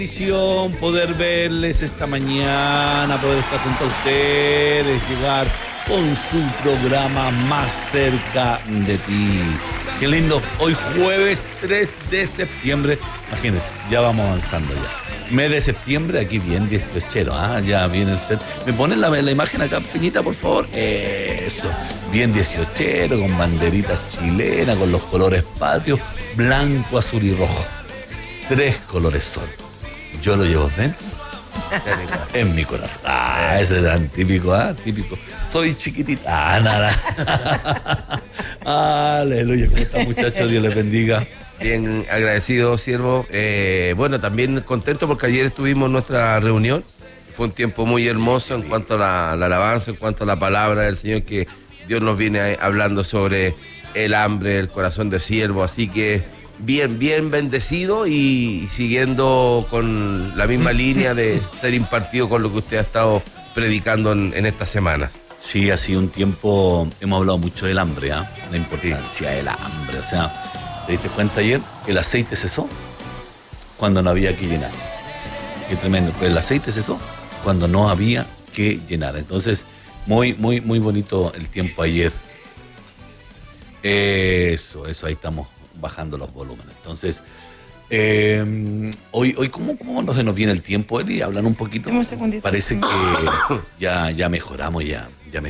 Poder verles esta mañana, poder estar junto a ustedes, llegar con su programa Más Cerca de Ti. Qué lindo, hoy jueves 3 de septiembre, imagínense, ya vamos avanzando ya. Mes de septiembre, aquí bien 18, ya viene el set. ¿Me ponen la imagen acá pequeñita, por favor? Eso, bien 18, con banderitas chilenas, con los colores patrios, blanco, azul y rojo. 3 colores son. Yo lo llevo dentro, en mi corazón. Ese es tan típico, típico. Soy chiquitita, nada. Aleluya, ¿cómo está, muchachos? Dios les bendiga. Bien agradecido, siervo. Bueno, también contento porque ayer estuvimos en nuestra reunión. Fue un tiempo muy hermoso en cuanto a la alabanza, en cuanto a la palabra del Señor, que Dios nos viene hablando sobre el hambre, el corazón de siervo. Así que bien bendecido y siguiendo con la misma línea de ser impartido con lo que usted ha estado predicando en estas semanas. Sí, ha sido un tiempo, hemos hablado mucho del hambre, la importancia del hambre. O sea, ¿te diste cuenta ayer? El aceite cesó cuando no había que llenar. Qué tremendo, pues el aceite cesó cuando no había que llenar. Entonces, muy bonito el tiempo ayer. Eso, ahí estamos bajando los volúmenes. Entonces, hoy ¿cómo no se nos viene el tiempo, Eli? Hablan un poquito. Parece que ya mejoramos, ya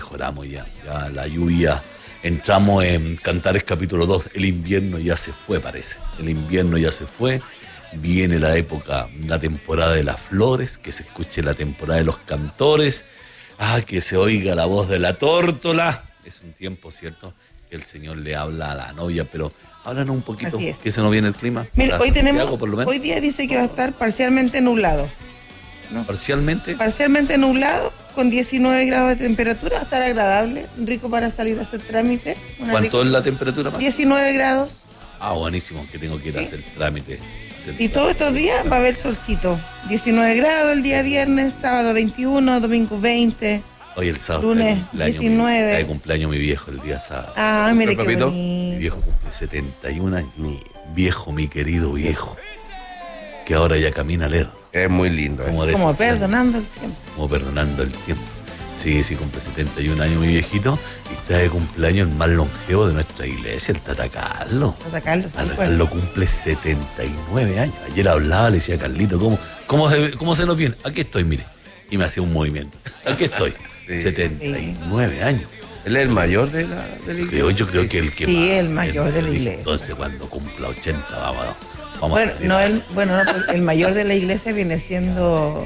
la lluvia. Entramos en Cantares capítulo 2, el invierno ya se fue, parece. El invierno ya se fue. Viene la época, la temporada de las flores, que se escuche la temporada de los cantores, que se oiga la voz de la tórtola. Es un tiempo, ¿cierto?, que el Señor le habla a la novia, pero háblanos un poquito, que se nos viene el clima. Mira, hoy día dice que va a estar parcialmente nublado, ¿no? Parcialmente nublado, con 19 grados de temperatura, va a estar agradable, rico para salir a hacer trámite. ¿Cuánto es la temperatura más? 19 grados. Buenísimo, que tengo que ir a hacer trámite. Y todos estos días va a haber solcito. 19 grados el día viernes, sábado 21, domingo 20. Hoy el sábado, lunes 19. Está de cumpleaños mi viejo el día sábado. Mire qué bonito. Mi viejo cumple 71 años. Mi querido viejo, que ahora ya camina lerdo. Es muy lindo. Como perdonando el tiempo. Como perdonando el tiempo. Sí, cumple 71 años mi viejito y está de cumpleaños el más longevo de nuestra iglesia, el Tata Carlos. Tata Carlos cumple 79 años. Ayer hablaba, le decía a Carlito, ¿cómo se nos viene? Aquí estoy, mire. Y me hacía un movimiento. Aquí estoy. 79 años. ¿Él es el mayor de la iglesia? Yo creo que el que más. El mayor de la iglesia. Entonces, cuando cumpla 80, vamos el mayor de la iglesia viene siendo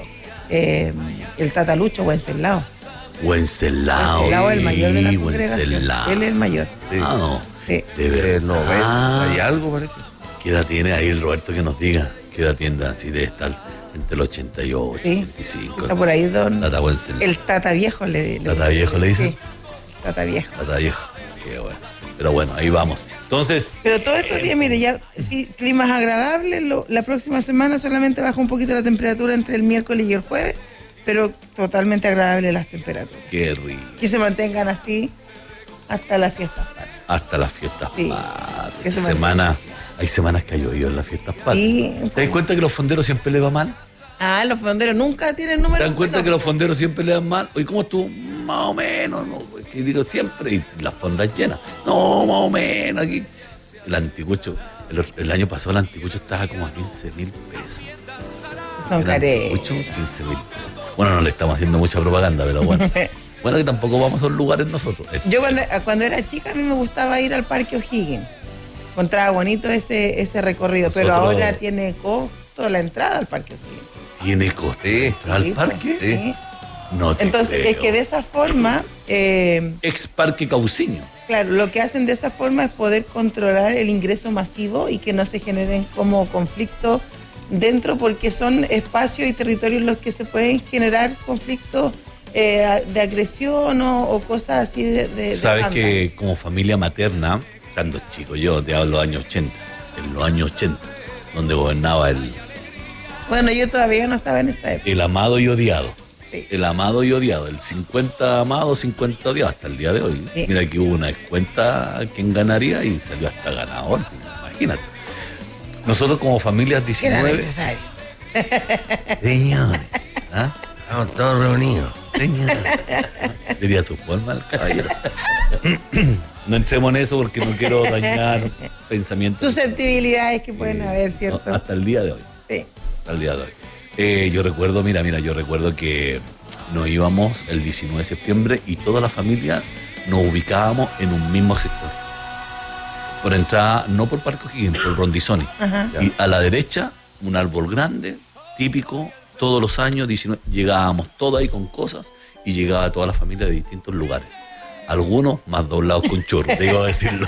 el Tata Lucho Wenceslao. Wenceslao es el mayor de la congregación. Él es el mayor. Sí. De verdad. 90 y algo parece. ¿Qué edad tiene ahí el Roberto que nos diga? ¿Qué edad tiene? Así debe estar entre el 88 y 85. Está por ahí Tata Wenceslao. El Tata Viejo le ¿Tata Viejo le dice? Sí, Tata Viejo. Qué bueno. Pero bueno, ahí vamos. Entonces... Pero todos estos días, mire, ya climas agradables. La próxima semana solamente baja un poquito la temperatura entre el miércoles y el jueves, pero totalmente agradable las temperaturas. Qué rico. Que se mantengan así hasta las fiestas patrias. Hasta las fiestas patrias. Hay semanas que ha llovido en las fiestas patrias. Sí. ¿Te das cuenta que los fonderos siempre le va mal? Los fonderos nunca tienen número. ¿Te das cuenta que los fonderos siempre le dan mal? Oye, ¿cómo estuvo? Más o menos, ¿no? Que digo siempre, y las fondas llenas. No, más o menos. Aquí el anticucho, el año pasado el anticucho estaba como a 15,000 pesos. Son careros. 15,000 pesos. Bueno, no le estamos haciendo mucha propaganda, pero bueno. Bueno, que tampoco vamos a esos lugares nosotros. Yo cuando era chica, a mí me gustaba ir al Parque O'Higgins. Encontraba bonito ese recorrido, pero ahora tiene costo la entrada al Parque O'Higgins. ¿Tiene costo entrar al parque? Sí. No te Entonces, creo. es que de esa forma... Ex Parque Cauciño. Claro, lo que hacen de esa forma es poder controlar el ingreso masivo y que no se generen como conflictos dentro, porque son espacios y territorios en los que se pueden generar conflictos de agresión o cosas así de Sabes banda. que como familia materna, estando chico, yo te hablo de los años 80, en los años 80, donde gobernaba Bueno, yo todavía no estaba en esa época. el amado y odiado. Sí. El amado y odiado, el 50 amado, 50 odiado, hasta el día de hoy. Sí. Mira que hubo una descuenta quién ganaría y salió hasta ganador, imagínate. Nosotros como familias 19... Era necesario. Señores, ¿ah? Estamos todos reunidos. Señores. Diría su forma el caballero. No entremos en eso porque no quiero dañar pensamientos. Susceptibilidades que pueden haber, ¿cierto? No, hasta el día de hoy. Sí. Hasta el día de hoy. Yo recuerdo, yo recuerdo que nos íbamos el 19 de septiembre y toda la familia nos ubicábamos en un mismo sector. Por entrada, no por Parque O'Higgins, por Rondizoni. Ajá. Y a la derecha, un árbol grande, típico, todos los años, 19, llegábamos todos ahí con cosas y llegaba toda la familia de distintos lugares. Algunos más doblados con churro, digo decirlo.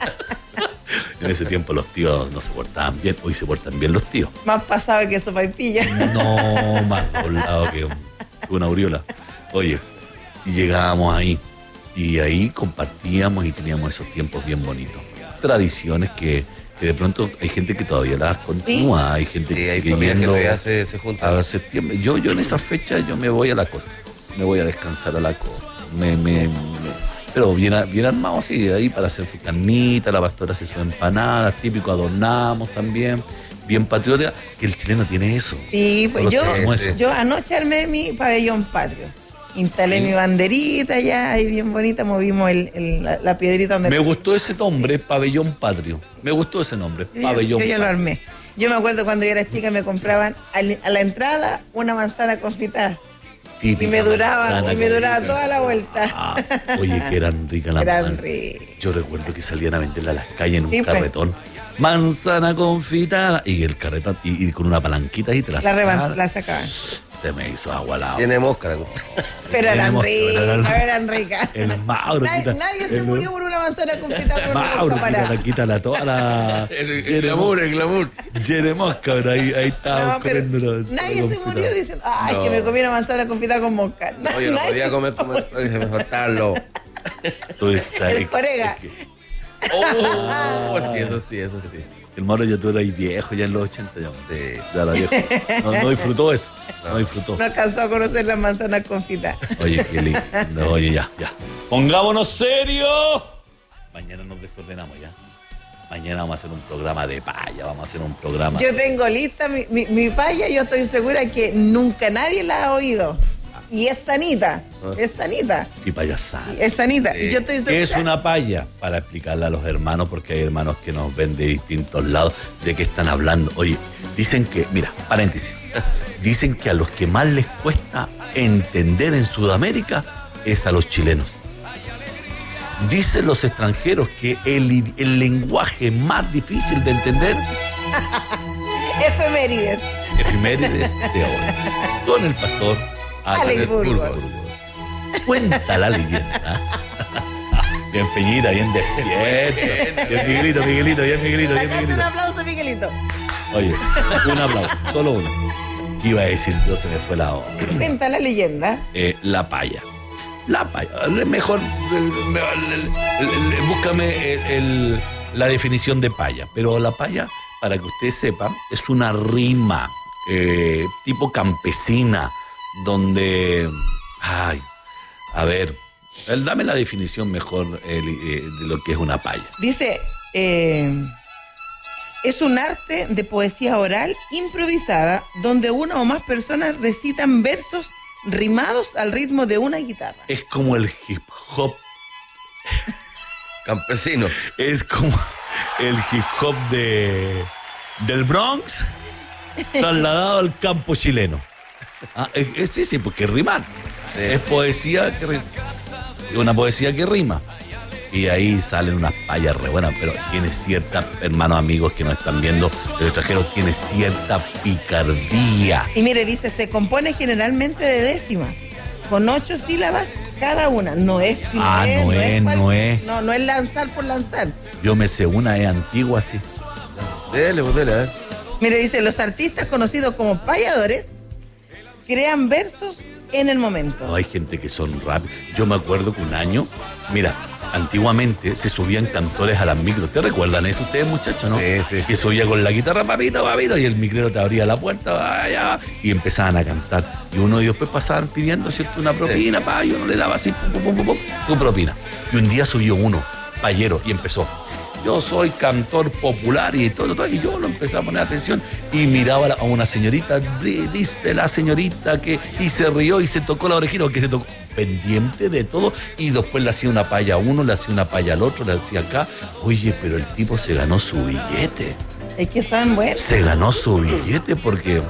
En ese tiempo los tíos no se portaban bien, hoy se portan bien los tíos. Más pasado que sopaipilla. No, más doblado que una aureola. Oye, y llegábamos ahí, y ahí compartíamos y teníamos esos tiempos bien bonitos. Tradiciones que de pronto hay gente que todavía las continúa, hay gente que hay sigue familias yendo que todavía se juntan. a septiembre. Yo en esa fecha yo me voy a la costa, me voy a descansar a la costa. Pero bien armado así, ahí para hacer su carnita, la pastora hace sus empanadas, típico, adornamos también, bien patriótica, que el chileno tiene eso. Sí, pues Nosotros tenemos eso. yo anoche armé mi pabellón patrio. Instalé mi banderita ya, ahí bien bonita, movimos la piedrita donde... Me gustó ese nombre, Pabellón Patrio. Me gustó ese nombre, Pabellón Yo ya lo Patrio. armé. Yo me acuerdo cuando yo era chica me compraban a la entrada una manzana confitada. Típica Y me duraba manzana toda la vuelta. Ah, oye, que eran ricas las Eran manzanas. ricas. Yo recuerdo que salían a venderla a las calles en Sí, un pues. carretón. Manzana confitada. Y el carretón, y con una palanquita ahí te la sacaban. La sacaban. Se me hizo agua la Tiene mosca. Pero eran Tenemos- ricas, eran ricas. El Mauro. Nadie se murió por una manzana confitada con una Mauro, mosca parada. quítala toda la... El glamour. Jeremosca, pero ahí estábamos No, pero corriendo los... nadie se murió diciendo, ay, No. que me comí una manzana confitada con mosca. No, yo no Nadie podía se comer como se me faltaban los... El corega. Oh, sí, eso sí. El Mauro ya tú eras viejo, ya en los 80 ya. Sí. Ya era viejo. No disfrutó eso. No disfrutó. No alcanzó a conocer las manzanas confitadas. Oye, qué lindo. Oye, ya. Pongámonos serios. Mañana nos desordenamos ya. Mañana vamos a hacer un programa de paya, vamos a hacer un programa... Yo tengo lista mi paya, yo estoy segura que nunca nadie la ha oído. Y es sanita, es sanita, Sí, payasada. es sanita. Sí. Yo estoy segura. ¿Qué es una paya? Para explicarle a los hermanos, porque hay hermanos que nos ven de distintos lados, de qué están hablando. Oye, dicen que, mira, paréntesis, dicen que a los que más les cuesta entender en Sudamérica es a los chilenos. Dicen los extranjeros que el lenguaje más difícil de entender, Efemérides. efemérides de hoy. Con el pastor Alex Burgos. Cuenta la leyenda. Bien Peñita, bien despierto. Bien Miguelito, bien Miguelito. Sacaste un aplauso, Miguelito. Oye, un aplauso, solo uno. ¿Qué iba a decir yo? Se me fue la onda. Cuenta la leyenda. La paya. La paya. Mejor, búscame la definición de paya. Pero la paya, para que ustedes sepan, es una rima tipo campesina, donde... Ay, a ver, dame la definición mejor de lo que es una paya. Dice, es un arte de poesía oral improvisada donde una o más personas recitan versos rimados al ritmo de una guitarra. Es como el hip hop. Campesino. Es como el hip hop del Bronx trasladado al campo chileno. Sí, porque rimar. Sí. Es poesía una poesía que rima. Y ahí salen unas payas re buenas, pero tiene cierta, hermanos amigos que nos están viendo, el extranjero tiene cierta picardía. Y mire, dice, se compone generalmente de décimas, con 8 sílabas cada una. No es no es. No es lanzar por lanzar. Yo me sé una, es antigua, sí. Dele, a ver. Mire, dice, los artistas conocidos como payadores crean versos en el momento. No, hay gente que son rápidos. Yo me acuerdo que un año, mira, antiguamente se subían cantores a las micros. ¿Te recuerdan eso ustedes, muchachos, no? Sí. Que subía con la guitarra, papito, y el micrero te abría la puerta, vaya, y empezaban a cantar. Y uno y después pasaban pidiendo, ¿cierto?, una propina, y uno le daba así, su propina. Y un día subió uno, payero, y empezó. yo soy cantor popular y todo, y yo lo empecé a poner atención y miraba a una señorita, dice la señorita que, y se rió y se tocó la orejita, porque se tocó pendiente de todo, y después le hacía una paya a uno, le hacía una paya al otro, le hacía acá. Oye, pero el tipo se ganó su billete. Es que son buenos. Se ganó su billete porque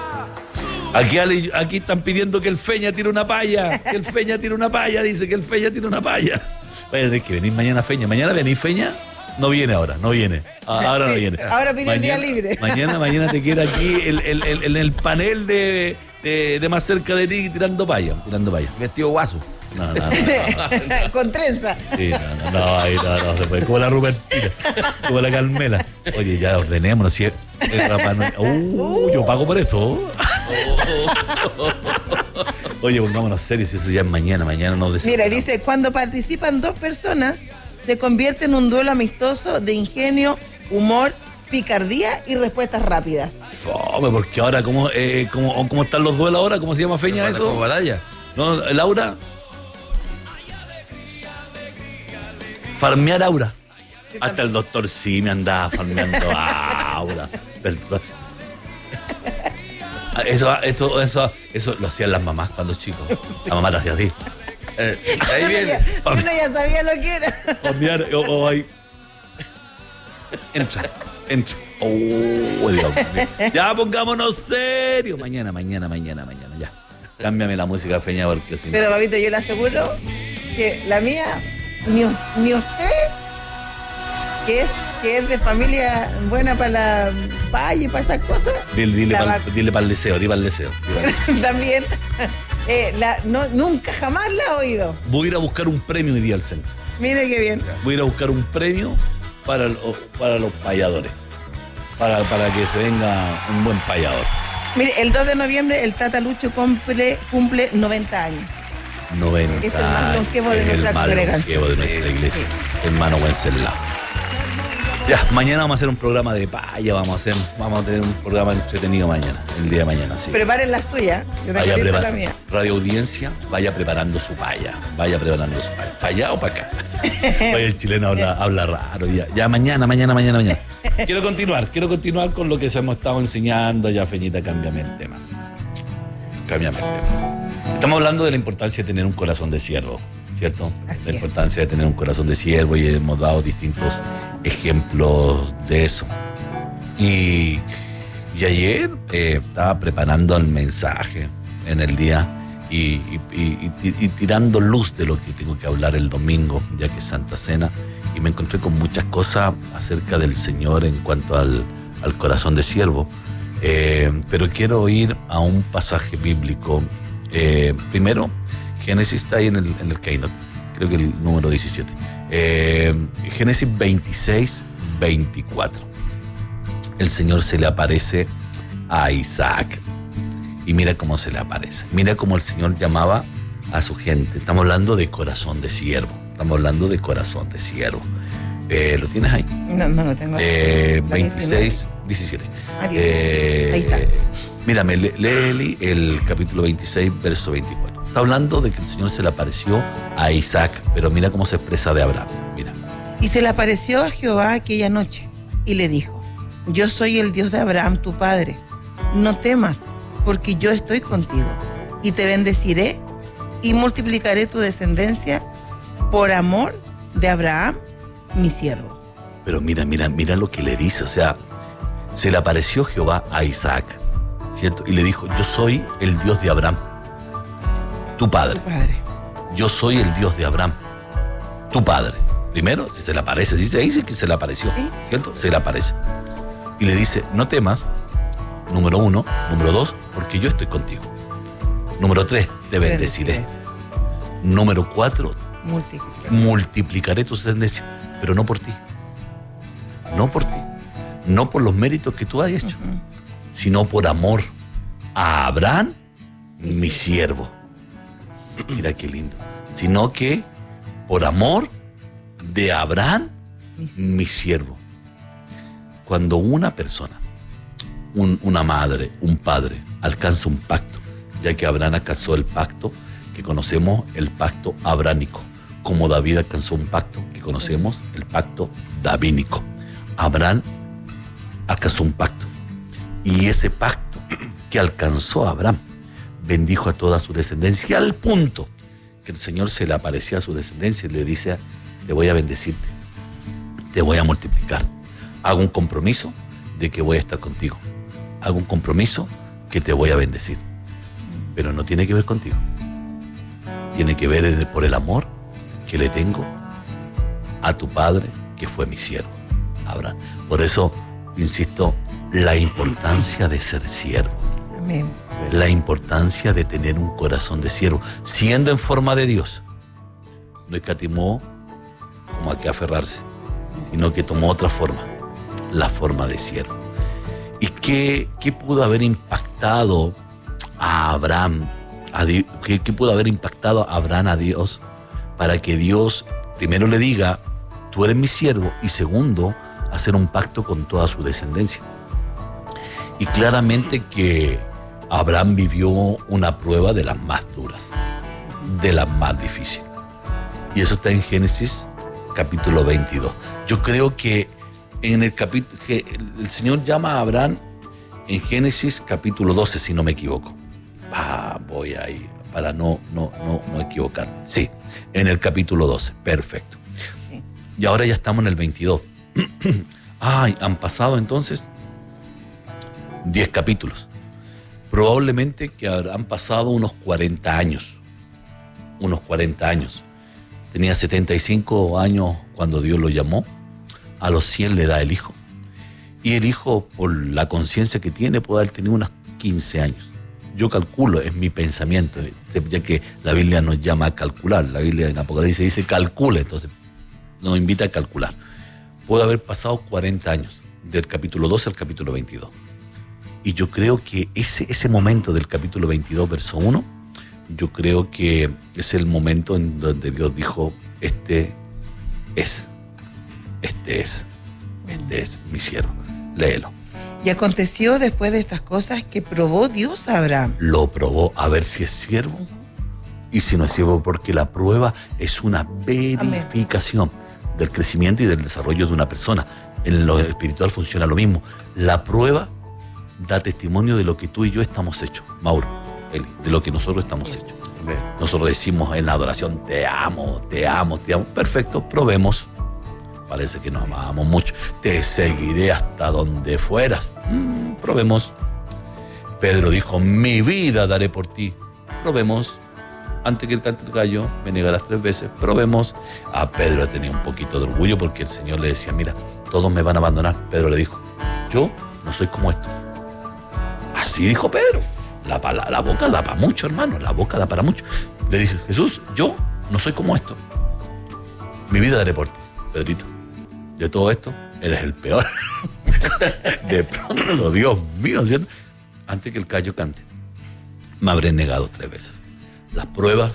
aquí están pidiendo que el Feña tire una paya, que el Feña tire una paya, dice que el Feña tire una paya. Vaya a tener que venir mañana Feña. ¿Mañana venís Feña? No viene ahora, no viene. Ahora no viene. Ahora pide el día libre. Mañana te queda aquí en el panel de más cerca de ti tirando paya. Vestido guaso. No. Con trenza. Sí, no, se puede. Como la Rupertina, como la Carmela. Oye, ya ordenémonos. Si es yo pago por esto. Oye, pongámonos serios, eso ya es mañana no Mira, dice, cuando participan 2 personas, se convierte en un duelo amistoso de ingenio, humor, picardía y respuestas rápidas. Fome, porque ahora, ¿cómo están los duelos ahora? ¿Cómo se llama Feña eso? Como batalla. ¿No, Laura? Farmear Aura. Hasta el doctor sí me andaba farmeando a Aura. Perdón. Eso lo hacían las mamás cuando chicos. La mamá lo hacía así. Ahí viene. Uno ya sabía lo que era. Farmear o ahí. Entra. Oh, Dios mío. Ya pongámonos serios. Mañana, ya. Cámbiame la música, Feña, porque si no. Pero, papito, yo le aseguro que la mía, ni usted, que es de familia buena para la paya y para esas cosas. Dile para el deseo, También, nunca jamás la he oído. Voy a ir a buscar un premio hoy día al centro. Mire qué bien. Voy a ir a buscar un premio para los payadores. Para que se venga un buen payador. Mire, el 2 de noviembre el Tata Lucho cumple 90 años. 90 es el más longevo de nuestra congregación. De nuestra iglesia. Hermano Wenceslao. Ya, mañana vamos a hacer un programa de paya, vamos a tener un programa entretenido mañana, el día de mañana, sí. Preparen la suya, yo vaya tengo la mía. Radio Audiencia, vaya preparando su paya. ¿Para allá o para acá? Oye, el chileno habla raro. Ya mañana. Quiero continuar con lo que se hemos estado enseñando. Ya, Feñita, cámbiame el tema. Estamos hablando de la importancia de tener un corazón de siervo, ¿cierto? La importancia de tener un corazón de siervo, y hemos dado distintos ejemplos de eso. Y ayer estaba preparando el mensaje en el día y tirando luz de lo que tengo que hablar el domingo, ya que es Santa Cena, y me encontré con muchas cosas acerca del Señor en cuanto al corazón de siervo. Pero quiero ir a un pasaje bíblico. Primero, Génesis está ahí en el Keynote, creo que el número 17. Génesis 26, 24. El Señor se le aparece a Isaac. Y mira cómo se le aparece. Mira cómo el Señor llamaba a su gente. Estamos hablando de corazón de siervo. ¿Lo tienes ahí? No lo tengo. 26, 17. Ahí está. Mírame, lee el capítulo 26, verso 24. Está hablando de que el Señor se le apareció a Isaac, pero mira cómo se expresa de Abraham. Mira. Y se le apareció a Jehová aquella noche y le dijo: yo soy el Dios de Abraham, tu padre. No temas, porque yo estoy contigo, y te bendeciré y multiplicaré tu descendencia por amor de Abraham, mi siervo. Pero mira lo que le dice. O sea, se le apareció Jehová a Isaac, ¿cierto? Y le dijo: yo soy el Dios de Abraham, tu padre. Yo soy el Dios de Abraham, tu padre. Primero, si se le aparece, dice que se le apareció, ¿sí? ¿Cierto? Se le aparece. Y le dice: no temas, número 1. Número 2, porque yo estoy contigo. Número 3, te bendeciré. Número 4, multiplicaré tu descendencia, pero no por ti. No por ti. No por los méritos que tú has hecho, sino por amor a Abraham, mi siervo. Mira qué lindo. Sino que por amor de Abraham, mi siervo. Cuando una persona, una madre, un padre, alcanza un pacto, ya que Abraham alcanzó el pacto que conocemos, el pacto abránico, como David alcanzó un pacto que conocemos, el pacto davínico. Abraham alcanzó un pacto, y ese pacto que alcanzó Abraham bendijo a toda su descendencia, al punto que el Señor se le aparecía a su descendencia y le dice: te voy a bendecirte, te voy a multiplicar, hago un compromiso de que voy a estar contigo, hago un compromiso que te voy a bendecir, pero no tiene que ver contigo, tiene que ver por el amor que le tengo a tu padre, que fue mi siervo, Abraham. Por eso, insisto, la importancia de ser siervo. Amén. La importancia de tener un corazón de siervo, siendo en forma de Dios. No escatimó como a qué aferrarse, sino que tomó otra forma, la forma de siervo. ¿Y qué pudo haber impactado a Abraham? ¿Qué pudo haber impactado a Abraham a Dios para que Dios primero le diga: tú eres mi siervo, y segundo, hacer un pacto con toda su descendencia? Y claramente que Abraham vivió una prueba de las más duras, de las más difíciles. Y eso está en Génesis capítulo 22. Yo creo que en el capítulo, el Señor llama a Abraham en Génesis capítulo 12, si no me equivoco. Voy ahí para no equivocarme. Sí, en el capítulo 12, perfecto. Sí. Y ahora ya estamos en el 22. Han pasado entonces 10 capítulos. Probablemente que habrán pasado unos 40 años. Unos 40 años. Tenía 75 años cuando Dios lo llamó. A los 100 le da el hijo. Y el hijo, por la conciencia que tiene, puede haber tenido unos 15 años. Yo calculo, es mi pensamiento, ya que la Biblia nos llama a calcular. La Biblia en Apocalipsis dice calcula, entonces nos invita a calcular. Puede haber pasado 40 años, del capítulo 12 al capítulo 22. Y yo creo que ese momento del capítulo 22, verso 1, yo creo que es el momento en donde Dios dijo: este es mi siervo. Léelo. Y aconteció después de estas cosas que probó Dios a Abraham. Lo probó a ver si es siervo y si no es siervo, porque la prueba es una verificación del crecimiento y del desarrollo de una persona. En lo espiritual funciona lo mismo. La prueba da testimonio de lo que tú y yo estamos hechos, Mauro, Eli, de lo que nosotros estamos hechos. Nosotros decimos en la adoración: te amo, te amo, te amo. Perfecto, probemos. Parece que nos amamos mucho. Te seguiré hasta donde fueras. Probemos. Pedro dijo: mi vida daré por ti. Probemos. Antes que cante el gallo, me negarás 3 veces. Probemos. A Pedro tenía un poquito de orgullo porque el Señor le decía: mira, todos me van a abandonar. Pedro le dijo: yo no soy como estos. Así dijo Pedro. La boca da para mucho, hermano. La boca da para mucho. Le dice Jesús: yo no soy como esto. Mi vida daré por ti. Pedrito, de todo esto, eres el peor. De pronto, Dios mío, ¿cierto? Antes que el gallo cante, me habré negado 3 veces. Las pruebas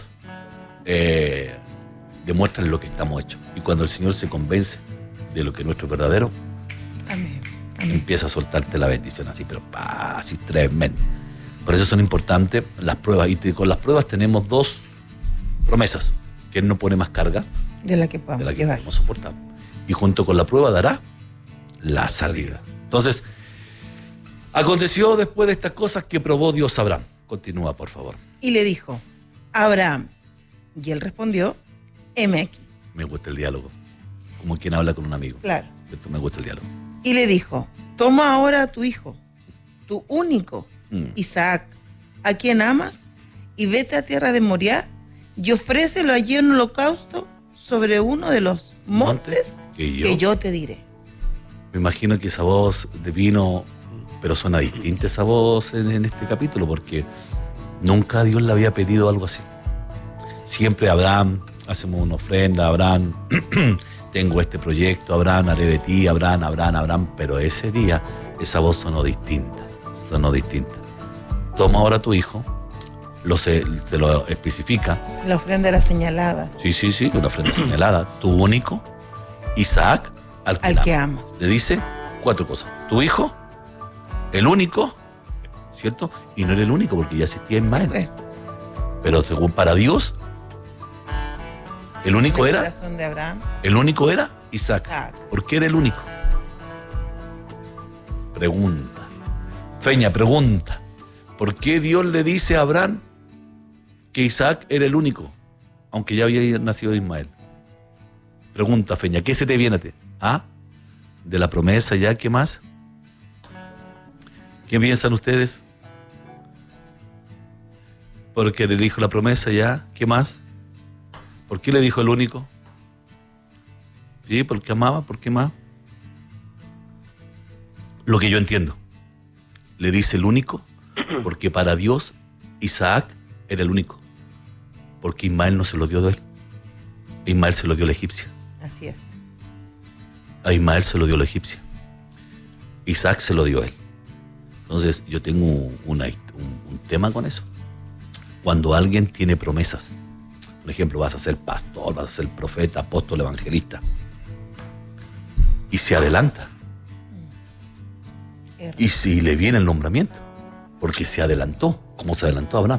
demuestran lo que estamos hechos. Y cuando el Señor se convence de lo que es nuestro verdadero, Amén. Amén. empieza a soltarte la bendición así, pero así tremendo. Por eso son importantes las pruebas. Y con las pruebas tenemos 2 promesas: que Él no pone más carga De la que podamos de la que llevar. podemos soportar. Y junto con la prueba dará la salida. Entonces, aconteció después de estas cosas que probó Dios a Abraham. Continúa, por favor. Y le dijo: Abraham. Y él respondió: heme aquí. Me gusta el diálogo. Como quien habla con un amigo. Claro. ¿Cierto? Me gusta el diálogo. Y le dijo: toma ahora a tu hijo, tu único, Isaac, a quien amas, y vete a tierra de Moriah y ofrécelo allí en holocausto sobre uno de los montes que yo te diré. Me imagino que esa voz de vino, pero suena distinta esa voz en este capítulo, porque nunca Dios le había pedido algo así. Siempre Abraham, hacemos una ofrenda, Abraham, tengo este proyecto, Abraham, haré de ti, Abraham, pero ese día esa voz sonó distinta. Toma ahora a tu hijo, te lo especifica. La ofrenda era señalada. Sí, una ofrenda señalada. Tu único, Isaac, al que amas. Le dice 4 cosas. Tu hijo, el único, ¿cierto? Y no era el único porque ya existía Ismael. Pero según para Dios, ¿El único en el era? corazón de Abraham. ¿El único era? Isaac. Isaac. ¿Por qué era el único? Pregunta. Feña, pregunta. ¿Por qué Dios le dice a Abraham que Isaac era el único, aunque ya había nacido Ismael? Pregunta, Feña, ¿qué se te viene a ti? ¿Ah? ¿De la promesa ya? ¿Qué más? ¿Qué piensan ustedes? Porque le dijo la promesa ya, ¿qué más? ¿Por qué le dijo el único? ¿Sí? ¿Porque amaba? ¿Por qué más? Lo que yo entiendo. Le dice el único porque para Dios Isaac era el único. Porque Ismael no se lo dio de él. Ismael se lo dio a la egipcia. Así es. A Ismael se lo dio la egipcia. Isaac se lo dio a él. Entonces yo tengo un tema con eso. Cuando alguien tiene promesas, por ejemplo, vas a ser pastor, vas a ser profeta, apóstol, evangelista, y se adelanta, y si le viene el nombramiento, porque se adelantó, como se adelantó Abraham,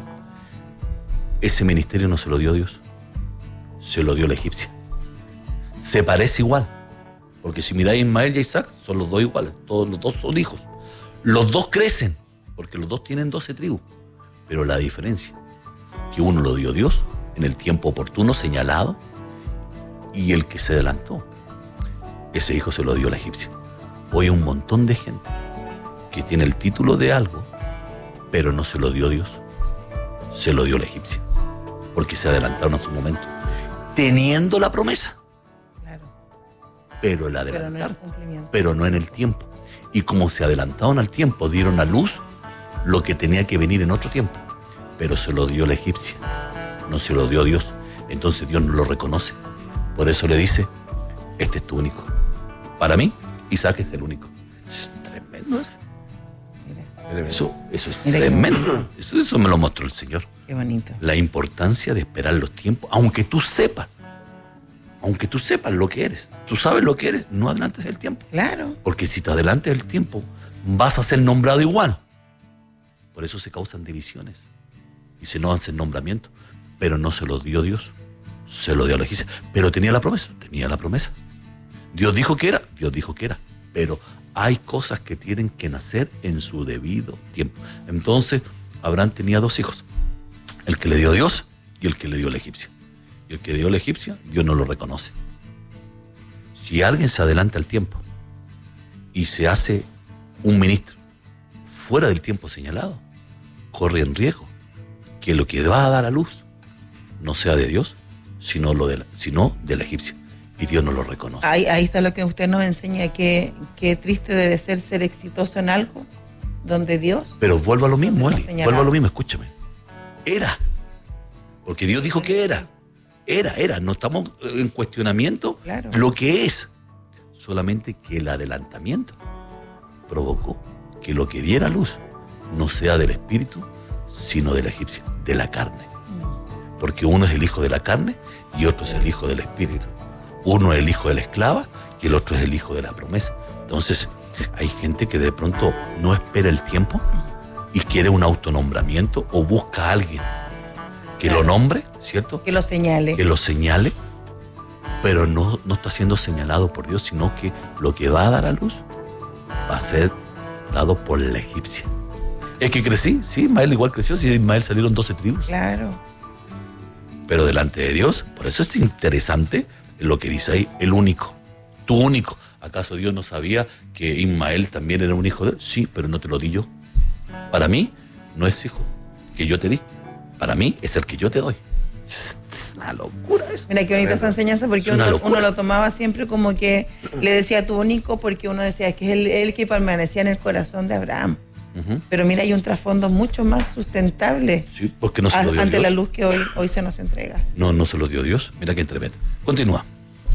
ese ministerio no se lo dio Dios, se lo dio la egipcia. Se parece igual, porque si miráis a Ismael y a Isaac, son los dos iguales, todos los dos son hijos. Los dos crecen, porque los dos tienen 12 tribus, pero la diferencia, que uno lo dio Dios en el tiempo oportuno, señalado, y el que se adelantó, ese hijo se lo dio la egipcia. Hoy hay un montón de gente que tiene el título de algo, pero no se lo dio Dios, se lo dio la egipcia, porque se adelantaron a su momento, teniendo la promesa, Claro. pero el Pero no en adelantar, el cumplimiento. pero no en el tiempo. Y como se adelantaron al tiempo, dieron a luz lo que tenía que venir en otro tiempo, pero se lo dio la egipcia, no se lo dio Dios. Entonces Dios no lo reconoce. Por eso le dice, este es tu único. Para mí, Isaac es el único. Es tremendo eso. Mira, Eso es Mira qué tremendo. Eso me lo mostró el Señor. qué bonito. La importancia de esperar los tiempos, aunque tú sepas lo que eres, tú sabes lo que eres, no adelantes el tiempo. Claro. Porque si te adelantes el tiempo, vas a ser nombrado igual. Por eso se causan divisiones y se no hacen nombramientos. Pero no se lo dio Dios, se lo dio a la egipcia. Pero tenía la promesa. Dios dijo que era, pero hay cosas que tienen que nacer en su debido tiempo. Entonces, Abraham tenía 2 hijos, el que le dio Dios y el que le dio la egipcia. Y el que dio la egipcia, Dios no lo reconoce. Si alguien se adelanta al tiempo y se hace un ministro fuera del tiempo señalado, corre en riesgo que lo que va a dar a luz no sea de Dios, sino de la egipcia. Y Dios no lo reconoce. Ahí está lo que usted nos enseña, que triste debe ser exitoso en algo donde Dios... Pero vuelvo a lo mismo, Donde Eli. está señalado. Vuelvo a lo mismo, escúchame. Era. Porque Dios dijo que era. Era. No estamos en cuestionamiento Claro. lo que es. Solamente que el adelantamiento provocó que lo que diera luz no sea del espíritu, sino de la egipcia, de la carne. Porque uno es el hijo de la carne y otro es el hijo del espíritu. Uno es el hijo de la esclava y el otro es el hijo de la promesa. Entonces, hay gente que de pronto no espera el tiempo y quiere un autonombramiento o busca a alguien que lo nombre, ¿cierto? Que lo señale. Que lo señale, pero no está siendo señalado por Dios, sino que lo que va a dar a luz va a ser dado por la egipcia. Es que crecí, sí, Ismael igual creció, sí, de Ismael salieron 12 tribus. Claro. Pero delante de Dios, por eso es interesante lo que dice ahí, el único, tu único. ¿Acaso Dios no sabía que Ismael también era un hijo de él? Sí, pero no te lo di yo. Para mí no es hijo que yo te di, para mí es el que yo te doy. Es una locura eso. Mira qué bonita esa enseñanza, porque Es una locura. uno lo tomaba siempre como que le decía tu único, porque uno decía que es el que permanecía en el corazón de Abraham. Ujú. Pero mira, hay un trasfondo mucho más sustentable Sí, porque no se lo dio ante Dios. la luz que hoy se nos entrega. No se lo dio Dios. Mira qué tremendo. Continúa.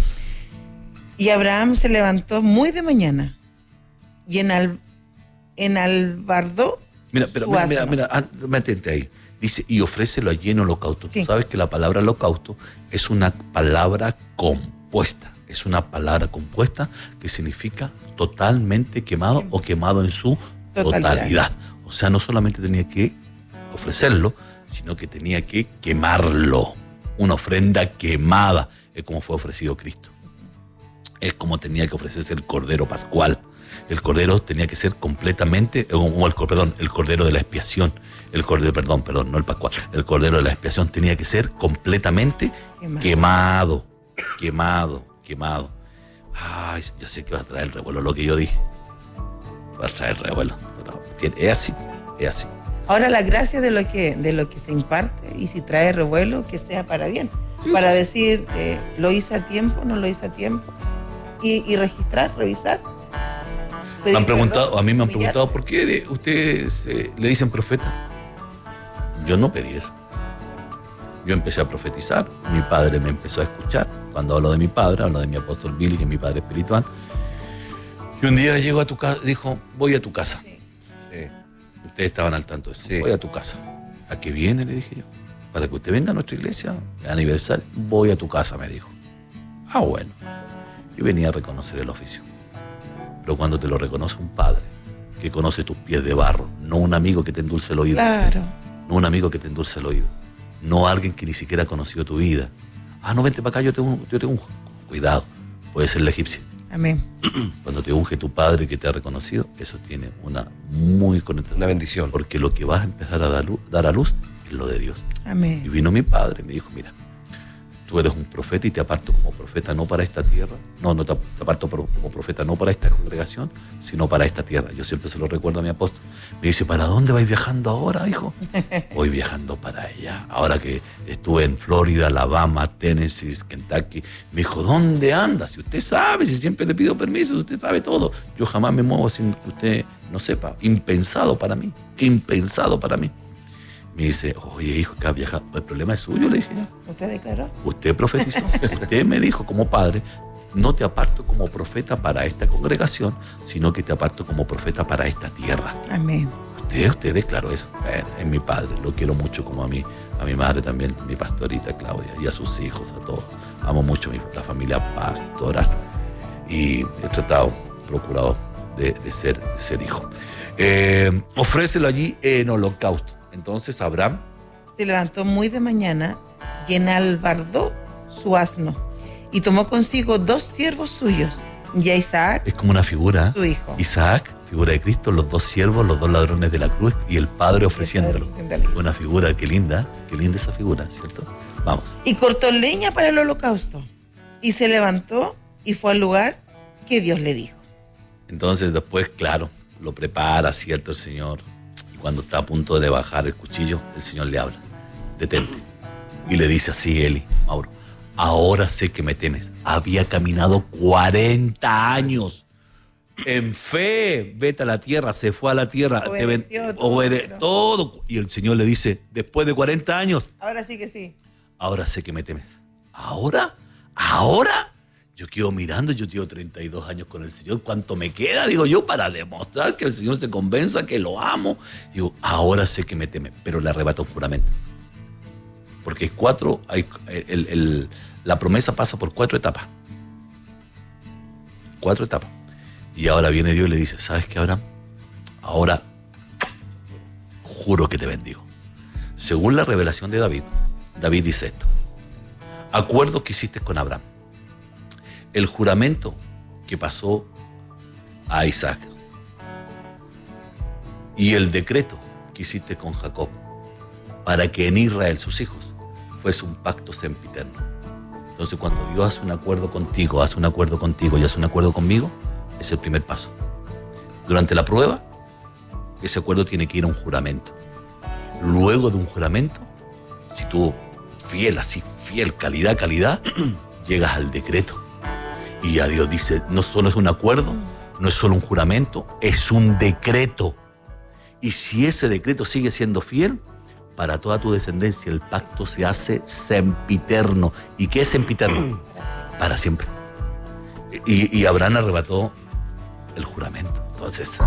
Y Abraham se levantó muy de mañana y enalbardó Mira, pero su asno. mantente ahí. Dice, y ofrécelo allí en holocausto. Sí. Tú sabes que la palabra holocausto es una palabra compuesta. Es una palabra compuesta que significa totalmente quemado o quemado en su totalidad. O sea, no solamente tenía que ofrecerlo, sino que tenía que quemarlo. una ofrenda quemada, es como fue ofrecido Cristo. Es como tenía que ofrecerse el Cordero Pascual. El Cordero tenía que ser completamente, el Cordero de la expiación. El Cordero, no el Pascual. El Cordero de la expiación tenía que ser completamente quemado. Ay, yo sé que va a traer revuelo lo que yo dije. Va a traer revuelo. Pero es así. Ahora la gracia de lo que se imparte, y si trae revuelo, que sea para bien. Sí, para decir, lo hice a tiempo, no lo hice a tiempo. Y registrar, revisar. A mí me han preguntado, ¿por qué ustedes le dicen profeta? Yo no pedí eso. Yo empecé a profetizar, mi padre me empezó a escuchar. Cuando hablo de mi padre, hablo de mi apóstol Billy, que es mi padre espiritual. Y un día llegó a tu casa, dijo, voy a tu casa. Sí. Ustedes estaban al tanto de eso. Sí. Voy a tu casa. ¿A qué viene? Le dije yo. Para que usted venga a nuestra iglesia, de aniversario. Voy a tu casa, me dijo. Ah, bueno. Y venía a reconocer el oficio. Pero cuando te lo reconoce un padre, que conoce tus pies de barro, no un amigo que te endulce el oído. Claro. No un amigo que te endulce el oído. No alguien que ni siquiera ha conocido tu vida. Ah, no, vente para acá, yo te unjo. Cuidado, puede ser el egipcio. Amén. Cuando te unge tu padre que te ha reconocido, eso tiene una muy connotación. Una bendición. Porque lo que vas a empezar a dar a luz es lo de Dios. Amén. Y vino mi padre y me dijo, mira, tú eres un profeta y te aparto como profeta no para esta tierra, no te aparto como profeta no para esta congregación, sino para esta tierra. Yo siempre se lo recuerdo a mi apóstol. Me dice, ¿para dónde vais viajando ahora, hijo? Voy viajando para allá. Ahora que estuve en Florida, Alabama, Tennessee, Kentucky, me dijo, ¿dónde andas? Si usted sabe, si siempre le pido permiso, usted sabe todo. Yo jamás me muevo sin que usted no sepa. Impensado para mí. Me dice, oye, hijo, que has viajado. El problema es suyo, le dije. ¿Usted declaró? Usted profetizó. Usted me dijo como padre, no te aparto como profeta para esta congregación, sino que te aparto como profeta para esta tierra. Amén. Usted declaró eso. Bueno, es mi padre, lo quiero mucho como a mi madre también, mi pastorita Claudia, y a sus hijos, a todos. Amo mucho la familia pastoral. Y he procurado de ser hijo. Ofrécelo allí en holocausto. Entonces Abraham se levantó muy de mañana y enalbardó su asno y tomó consigo 2 siervos suyos y a Isaac, es como una figura, su hijo. Isaac, figura de Cristo, los 2 siervos, los 2 ladrones de la cruz y el padre ofreciéndolo. Una figura, qué linda esa figura, ¿cierto? Vamos. Y cortó leña para el holocausto y se levantó y fue al lugar que Dios le dijo. Entonces después, claro, lo prepara, ¿cierto? El Señor. Cuando está a punto de bajar el cuchillo, el Señor le habla, detente. Y le dice así, Eli, Mauro, ahora sé que me temes. Había caminado 40 años en fe, vete a la tierra, se fue a la tierra, todo. Y el Señor le dice, después de 40 años. Ahora sí que sí. Ahora sé que me temes. ¿Ahora? Yo quedo mirando, yo tengo 32 años con el Señor. ¿Cuánto me queda? Digo yo, para demostrar que el Señor se convenza que lo amo. Digo, ahora sé que me teme, pero le arrebata un juramento. Porque la promesa pasa por 4 etapas. 4 etapas. Y ahora viene Dios y le dice, ¿sabes qué, Abraham? Ahora juro que te bendigo. Según la revelación de David, David dice esto. Acuerdo que hiciste con Abraham. El juramento que pasó a Isaac y el decreto que hiciste con Jacob para que en Israel, sus hijos, fuese un pacto sempiterno. Entonces, cuando Dios hace un acuerdo contigo, hace un acuerdo contigo y hace un acuerdo conmigo, es el primer paso. Durante la prueba, ese acuerdo tiene que ir a un juramento. Luego de un juramento, si tú fiel, calidad, llegas al decreto. Y ya Dios dice, no solo es un acuerdo, no es solo un juramento, es un decreto. Y si ese decreto sigue siendo fiel, para toda tu descendencia el pacto se hace sempiterno. ¿Y qué es sempiterno? Para siempre. Y Abraham arrebató el juramento. Entonces,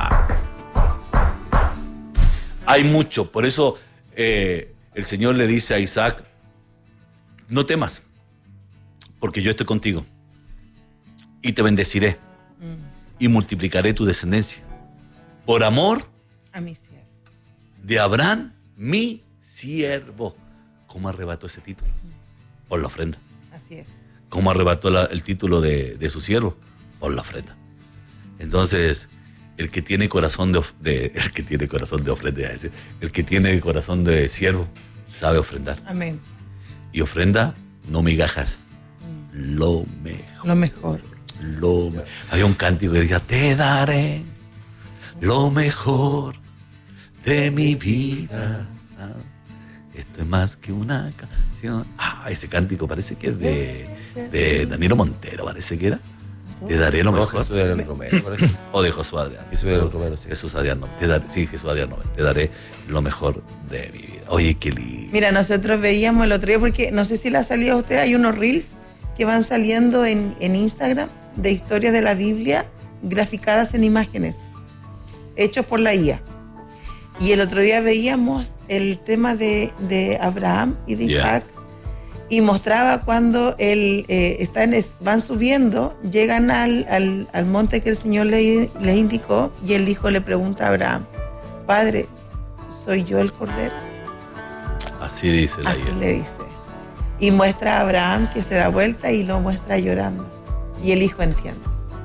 hay mucho. Por eso el Señor le dice a Isaac, no temas, porque yo estoy contigo. Y te bendeciré y multiplicaré tu descendencia por amor a mi siervo. De Abraham, mi siervo. ¿Cómo arrebató ese título? Por la ofrenda. Así es. ¿Cómo arrebató el título de su siervo? Por la ofrenda. Entonces, el que tiene corazón el que tiene corazón de ofrenda, el que tiene corazón de siervo, sabe ofrendar. Amén. Y ofrenda, no migajas, lo mejor. Lo mejor. Había un cántico que decía, te daré lo mejor de mi vida. Esto es más que una canción. Ese cántico parece que es de Danilo Montero, parece que era. Te daré lo mejor. Jesús Adrián Romero, por ejemplo. O de Josué Adrián. Jesús Adrián Romero, sí. Jesús Adrián, no. Jesús Adrián, no. Te daré lo mejor de mi vida. Oye, qué lindo. Mira, nosotros veíamos el otro día, porque no sé si le ha salido a usted, hay unos reels que van saliendo en Instagram de historias de la Biblia graficadas en imágenes, hechos por la IA. Y el otro día veíamos el tema de Abraham y de Isaac, y mostraba cuando van subiendo, llegan al monte que el Señor les indicó, y el hijo le pregunta a Abraham, Padre, ¿soy yo el cordero? Así dice la Así IA. le dice. Y muestra a Abraham que se da vuelta y lo muestra llorando. Y el hijo entiende.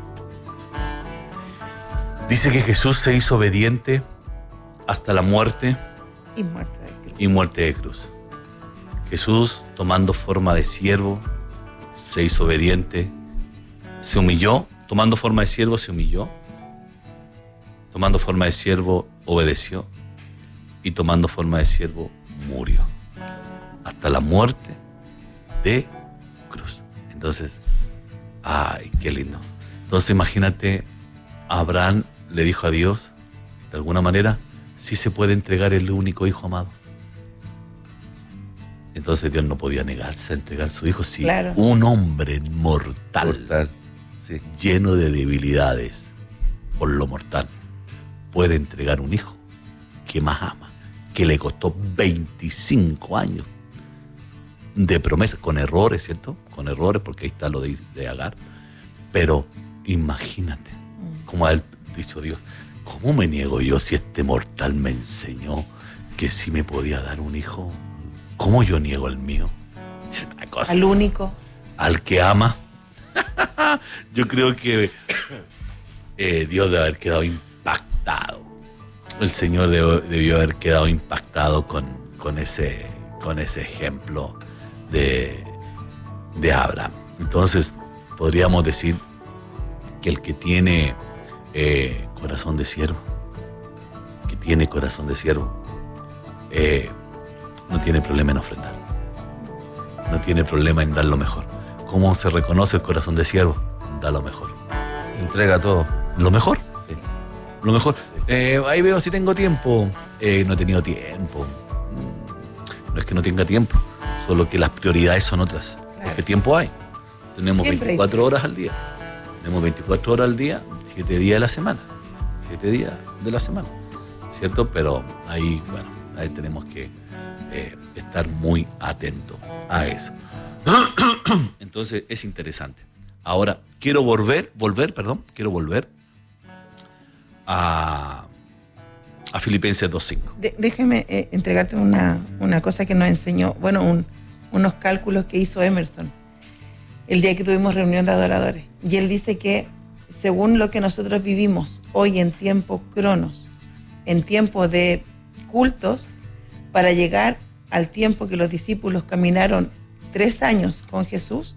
Dice que Jesús se hizo obediente hasta la muerte Y muerte de cruz. y muerte de cruz. Jesús, tomando forma de siervo, se hizo obediente, se humilló, tomando forma de siervo se humilló, tomando forma de siervo obedeció y tomando forma de siervo murió hasta la muerte de cruz. Entonces, ay, qué lindo. Entonces imagínate, Abraham le dijo a Dios, de alguna manera, sí se puede entregar el único hijo amado. Entonces Dios no podía negarse a entregar a su hijo si Claro. un hombre mortal, Sí. lleno de debilidades por lo mortal, puede entregar un hijo que más ama, que le costó 25 años de promesa, con errores, ¿cierto? Con errores, porque ahí está lo de Agar. Pero imagínate, como ha dicho Dios, ¿cómo me niego yo si este mortal me enseñó que sí me podía dar un hijo? ¿Cómo yo niego el mío? Es una cosa. Al único. Al que ama. Yo creo que Dios debe haber quedado impactado. El Señor debió haber quedado impactado con ese ejemplo de Abraham. Entonces, podríamos decir que el que tiene corazón de siervo, no tiene problema en ofrendar. No tiene problema en dar lo mejor. ¿Cómo se reconoce el corazón de siervo? Da lo mejor. Entrega todo. ¿Lo mejor? Sí. Lo mejor. Ahí veo si tengo tiempo. No he tenido tiempo. No es que no tenga tiempo, solo que las prioridades son otras. Claro. Porque tiempo hay. Tenemos Siempre hay 24 horas al día. Tenemos 24 horas al día, 7 días de la semana. 7 días de la semana. ¿Cierto? Pero ahí, bueno, ahí tenemos que estar muy atentos a eso. Entonces es interesante. Ahora, quiero volver a Filipenses 2.5. Déjeme entregarte una cosa que nos enseñó, bueno, unos cálculos que hizo Emerson el día que tuvimos reunión de adoradores. Y él dice que según lo que nosotros vivimos hoy en tiempo cronos, en tiempo de cultos, para llegar al tiempo que los discípulos caminaron 3 años con Jesús,